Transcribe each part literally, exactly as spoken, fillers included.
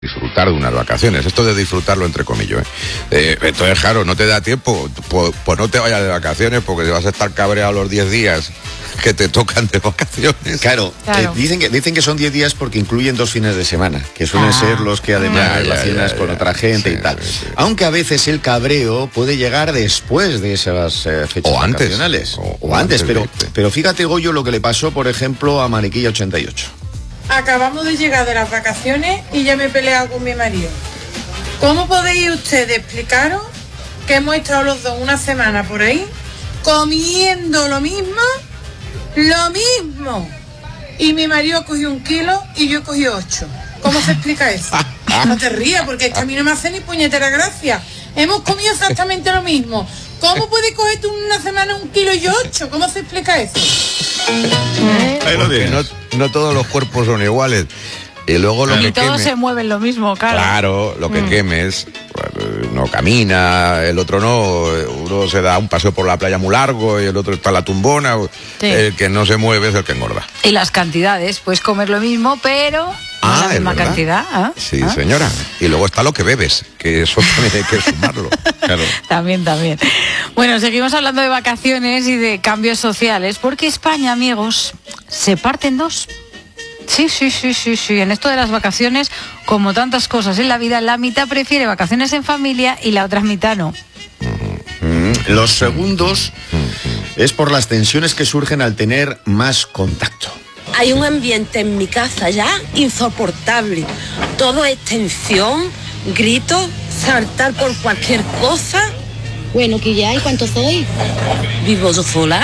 disfrutar de unas vacaciones, esto de disfrutarlo entre comillas, ¿eh? Eh, entonces claro, no te da tiempo, pues, pues no te vayas de vacaciones porque vas a estar cabreado los diez días que te tocan de vacaciones. Claro, claro. Eh, dicen, que, dicen que son diez días porque incluyen dos fines de semana, que suelen ah. ser los que además ya, relacionas ya, ya, con ya, otra gente sí, y tal. Sí, sí. Aunque a veces el cabreo puede llegar después de esas eh, fechas o vacacionales. Antes, o, o antes, pero, pero fíjate, Goyo, lo que le pasó, por ejemplo, a Mariquilla ochenta y ocho. Acabamos de llegar de las vacaciones y ya me he peleado con mi marido. ¿Cómo podéis ustedes explicaros que hemos estado los dos una semana por ahí comiendo lo mismo, lo mismo? Y mi marido cogió un kilo y yo cogí ocho. ¿Cómo se explica eso? No te rías porque es que a mí no me hace ni puñetera gracia. Hemos comido exactamente lo mismo. ¿Cómo puedes coger tú una semana un kilo y yo ocho? ¿Cómo se explica eso? Porque no, no todos los cuerpos son iguales. Y luego lo y que todos queme, se mueven lo mismo, claro. Claro, lo que mm. quemes, no camina, el otro no, uno se da un paseo por la playa muy largo y el otro está en la tumbona, sí. El que no se mueve es el que engorda. Y las cantidades, puedes comer lo mismo, pero ah, no la misma cantidad. ¿Ah? Sí, ¿Ah? señora. Y luego está lo que bebes, que eso también hay que sumarlo. Claro. También, también. Bueno, seguimos hablando de vacaciones y de cambios sociales, porque España, amigos, se parte en dos. Sí, sí, sí, sí, sí. En esto de las vacaciones, como tantas cosas en la vida, la mitad prefiere vacaciones en familia y la otra mitad no. Los segundos es por las tensiones que surgen al tener más contacto. Hay un ambiente en mi casa ya insoportable. Todo es tensión, gritos, saltar por cualquier cosa. Bueno, que ya, ¿y cuánto soy? ¿Vivo yo sola?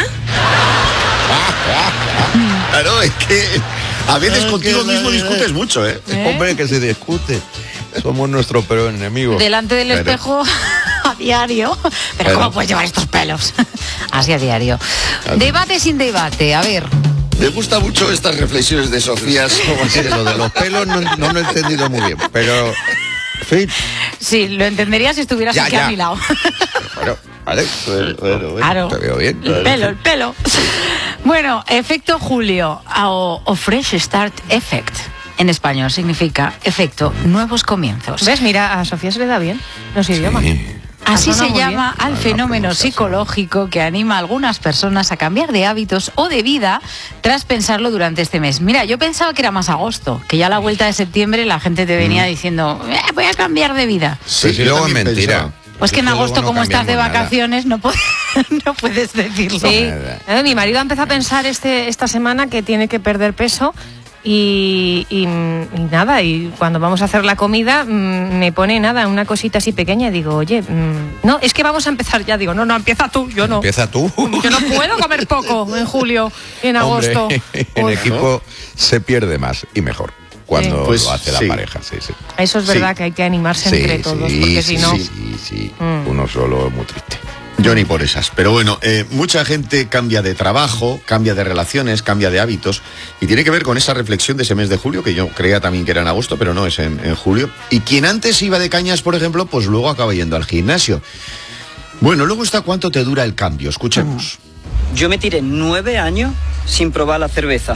Claro, es que a veces no, contigo mismo discutes mucho, ¿eh? ¿eh? Hombre, que se discute. Somos nuestro peor enemigo. Delante del claro. espejo a diario. Pero claro. ¿cómo puedes llevar estos pelos? Así a diario. Claro. Debate sin debate, a ver. Me gustan mucho estas reflexiones de Sofía. Sí, lo de los pelos no, no lo he entendido muy bien, pero... Sí, sí, lo entendería si estuvieras ya, aquí ya. a mi lado. Bueno, vale, bueno, bueno, bueno, claro. Te veo bien. El pelo, el pelo. Bueno, efecto Julio o, o Fresh Start Effect. En español significa efecto nuevos comienzos. ¿Ves? Mira, a Sofía se le da bien los idiomas. Sí. Así se llama al no, fenómeno no psicológico que anima a algunas personas a cambiar de hábitos o de vida tras pensarlo durante este mes. Mira, yo pensaba que era más agosto, que ya a la vuelta de septiembre la gente te venía mm. diciendo, eh, voy a cambiar de vida. Sí, sí, luego es mentira. Pensaba. Pues que en agosto, no como estás de vacaciones, no, puedes, no puedes decirlo. Sí. Eh, mi marido empezó a pensar este, esta semana que tiene que perder peso. Y, y, y nada, y cuando vamos a hacer la comida mmm, me pone nada, una cosita así pequeña y digo, oye, mmm, no, es que vamos a empezar ya, digo, no, no, empieza tú, yo no. Empieza tú. Yo no puedo comer poco en julio, en agosto. Hombre, en Uf, equipo ¿no? se pierde más y mejor cuando sí. pues, lo hace sí. la pareja, sí, sí. Eso es verdad sí. que hay que animarse sí, entre todos, sí, porque sí, si no... Sí, sí, sí. Mm. Uno solo es muy triste. Yo ni por esas, pero bueno, eh, mucha gente cambia de trabajo, cambia de relaciones, cambia de hábitos y tiene que ver con esa reflexión de ese mes de julio, que yo creía también que era en agosto, pero no, es en, en julio. Y quien antes iba de cañas, por ejemplo, pues luego acaba yendo al gimnasio. Bueno, luego está cuánto te dura el cambio, escuchemos. Yo me tiré nueve años sin probar la cerveza.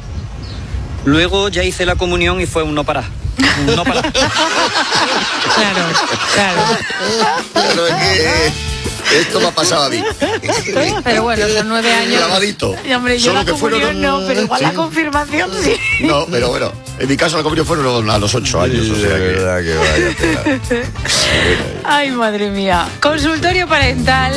Luego ya hice la comunión y fue un no parar. No parar. Claro, claro. Claro, es que... Esto me ha pasado a mí. Pero bueno, son nueve años. Grabadito. Y hombre, yo Solo la comunión fueron... no, pero igual sí. la confirmación sí. No, pero bueno, en mi caso la comunión fueron a los ocho años. Sí, o sea de que... verdad que vaya. Ay, madre mía. Consultorio parental.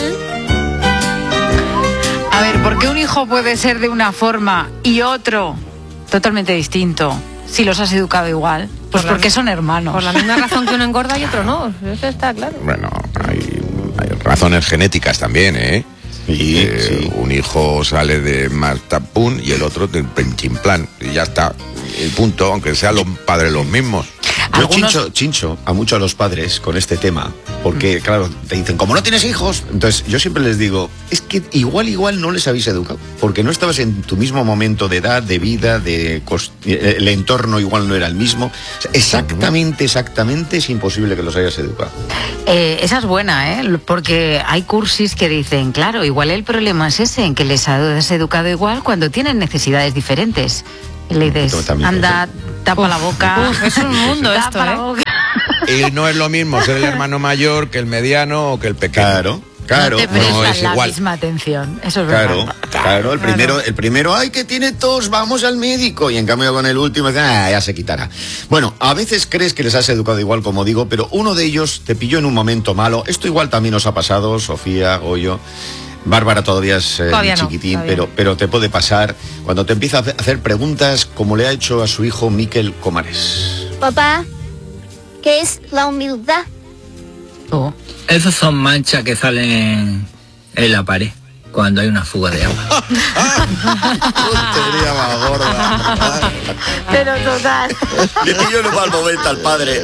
A ver, ¿por qué un hijo puede ser de una forma y otro totalmente distinto si los has educado igual? Pues por porque son hermanos. Por la misma razón que uno engorda y otro no. Eso está claro. Bueno, hay... Hay razones genéticas también, ¿eh? Sí, eh sí. Un hijo sale de más tapún y el otro del pinchimplan. Y ya está. El punto, aunque sean los padres los mismos. Yo Algunos... chincho, chincho a muchos a los padres con este tema, porque claro, te dicen, como no tienes hijos, entonces yo siempre les digo, es que igual, igual no les habéis educado, porque no estabas en tu mismo momento de edad, de vida, de cost... el entorno igual no era el mismo. O sea, exactamente, exactamente es imposible que los hayas educado. Eh, esa es buena, ¿eh? Porque hay cursis que dicen, claro, igual el problema es ese, en que les has educado igual cuando tienen necesidades diferentes. Y le dices, anda... tapa Uf, la boca. uf, es un mundo Tapa esto, la ¿eh? boca. Y no es lo mismo ser el hermano mayor que el mediano o que el pequeño. Claro, claro. No te prestan no es la igual. misma atención. Eso es Claro, verdad. claro, el primero, el primero, ay, que tiene tos, vamos al médico. Y en cambio con el último, ah, ya se quitará. Bueno, a veces crees que les has educado igual, como digo, pero uno de ellos te pilló en un momento malo. Esto igual también nos ha pasado, Sofía, Goyo. Bárbara todavía es eh, Todavía no, chiquitín, todavía pero, no. pero te puede pasar cuando te empieza a hace- hacer preguntas como le ha hecho a su hijo Miquel Comares. Papá, ¿qué es la humildad? Tú. Esas son manchas que salen en, en la pared cuando hay una fuga de agua. Tontería más gorda. Pero total. Y yo no va al momento al padre.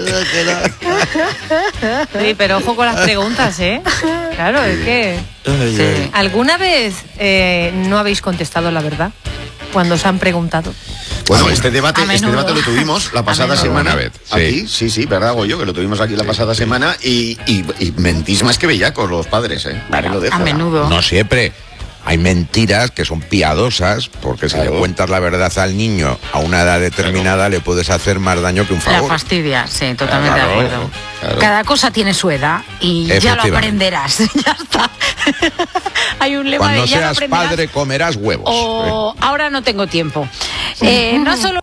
Sí, pero ojo con las preguntas, ¿eh? Claro, es que... Sí. ¿Alguna vez eh, no habéis contestado la verdad cuando os han preguntado? Bueno, Sí, este debate, a este menudo. debate lo tuvimos la A pasada menudo. semana. Alguna vez, sí. Aquí, sí, sí, ¿verdad, Goyo? Que lo tuvimos aquí la pasada semana y, y, y mentís más que bellacos los padres, ¿eh? Ahí lo dejo. A menudo. No siempre. Hay mentiras que son piadosas, porque si Claro. le cuentas la verdad al niño a una edad determinada le puedes hacer más daño que un La favor. fastidia, sí, totalmente Claro, de acuerdo. claro. Cada cosa tiene su edad y ya lo Efectivamente. aprenderás. Ya está. Hay un lema Cuando de ya lo seas aprenderás padre comerás huevos. o ahora no tengo tiempo. Eh, no solo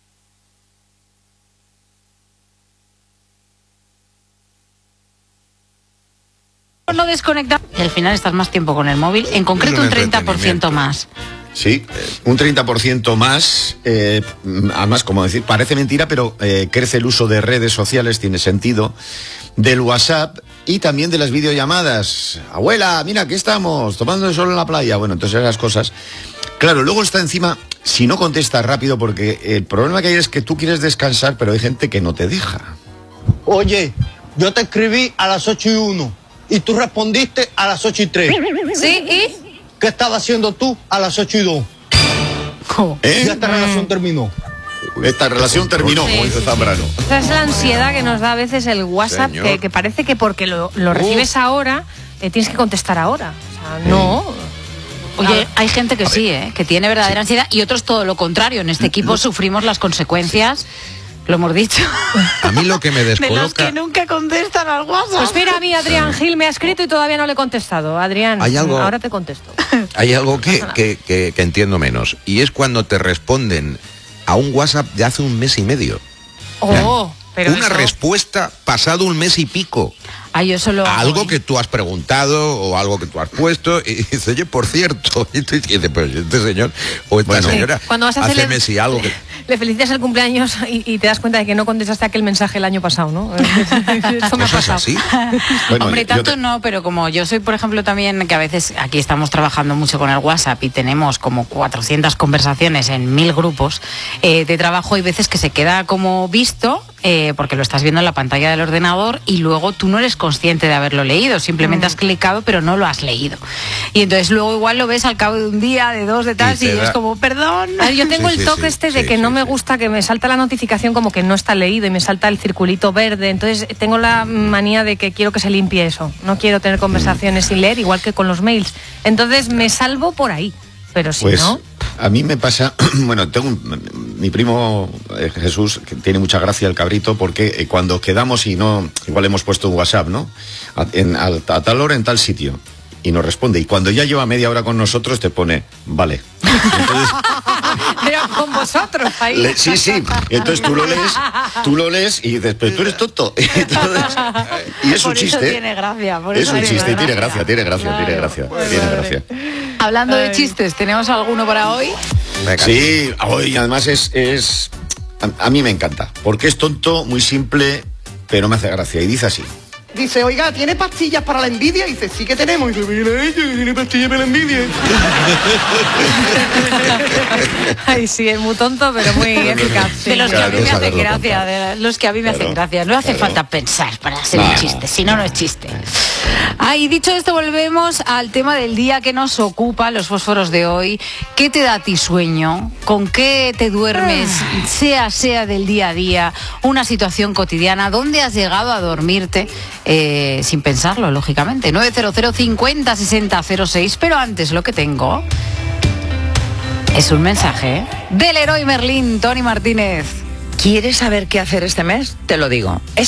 no desconectar y al final estás más tiempo con el móvil, en concreto un un treinta por ciento entretenimiento. más. Sí, eh, un treinta por ciento más, eh, además, como decir, parece mentira, pero eh, crece el uso de redes sociales, tiene sentido, del WhatsApp y también de las videollamadas. Abuela, mira, aquí estamos, tomando el sol en la playa. Bueno, entonces esas cosas. Claro, luego está encima, si no contestas rápido, porque el problema que hay es que tú quieres descansar, pero hay gente que no te deja. Oye, yo te escribí a las ocho y uno y tú respondiste a las ocho y tres. Sí, ¿y? ¿Qué estabas haciendo tú a las ocho y dos? ¿Eh? Ya esta relación terminó. Esta relación terminó, Sí, como dice sí, Zambrano. Esa es la ansiedad que nos da a veces el WhatsApp, Señor. que, que parece que porque lo, lo recibes ahora, eh, tienes que contestar ahora. O sea, no. Oye, hay gente que sí, ¿eh? Que tiene verdadera ansiedad y otros todo lo contrario. En este equipo sufrimos las consecuencias, lo hemos dicho, A mí lo que me de los descoloca... que nunca contestan al WhatsApp. Pues mira, a mí Adrián Gil me ha escrito y todavía no le he contestado. Adrián, Hay algo- ahora te contesto. Hay algo que, que, que- que entiendo menos, y es cuando te responden a un WhatsApp de hace un mes y medio. Oh, pero Una eso- respuesta pasado un mes y pico. Ah, yo solo A hago, algo ¿eh? que tú has preguntado o algo que tú has puesto y dices, oye, por cierto, y tú dices, pero este señor o esta Bueno. señora Sí, cuando vas a hace hacerle- mes y algo que... Le felicitas el cumpleaños y, y te das cuenta de que no contestaste aquel mensaje el año pasado, ¿no? Esto me ha ¿Eso es pasado. así? Bueno, Hombre, yo tanto te- no, pero como yo soy, por ejemplo, también, que a veces aquí estamos trabajando mucho con el WhatsApp y tenemos como cuatrocientas conversaciones en mil grupos eh, de trabajo, hay veces que se queda como visto, eh, porque lo estás viendo en la pantalla del ordenador y luego tú no eres consciente de haberlo leído, simplemente has clicado pero no lo has leído. Y entonces luego igual lo ves al cabo de un día, de dos, de tal, Y y, te da- es como, perdón. A ver, yo tengo Sí, el sí, toque sí, este de sí, que sí, no me sí. gusta que me salta la notificación como que no está leído y me salta el circulito verde. Entonces tengo la manía de que quiero que se limpie eso. No quiero tener conversaciones sin leer, igual que con los mails. Entonces me salvo por ahí. Pero si Pues no... a mí me pasa, bueno, tengo un- mi primo eh, Jesús, que tiene mucha gracia el cabrito, porque eh, cuando quedamos y no, igual hemos puesto un WhatsApp, ¿no? A, en- a- a tal hora en tal sitio. Y nos responde. Y cuando ya lleva media hora con nosotros te pone, vale. Entonces, Pero con vosotros ahí. le- sí, sí. Entonces tú lo lees, tú lo lees y dices, pero tú eres tonto. Entonces, y es un Por eso chiste. tiene gracia, por Es eso un tiene chiste y tiene gracia. gracia, tiene gracia, tiene gracia, tiene gracia. Hablando de chistes, ¿tenemos alguno para hoy? Venga. Sí, hoy además es, es a, a mí me encanta, porque es tonto, muy simple, pero me hace gracia. Y dice así. Dice, oiga, ¿tiene pastillas para la envidia? Y dice, sí que tenemos. Y dice, mira ella, tiene pastillas para la envidia. Ay, sí, es muy tonto, pero muy eficaz. sí. De los que a Claro, mí me hacen saberlo gracia, de los que a mí me hacen Claro, gracia. No hace claro. falta pensar para hacer un No. chiste, si no, no es chiste. Ah, y dicho esto, volvemos al tema del día que nos ocupa, los fósforos de hoy. ¿Qué te da a ti sueño? ¿Con qué te duermes? Sea, sea del día a día, una situación cotidiana. ¿Dónde has llegado a dormirte? Eh, sin pensarlo, lógicamente. nueve cero cero cincuenta sesenta cero seis. Pero antes lo que tengo es un mensaje del héroe Merlín, Tony Martínez. ¿Quieres saber qué hacer este mes? Te lo digo.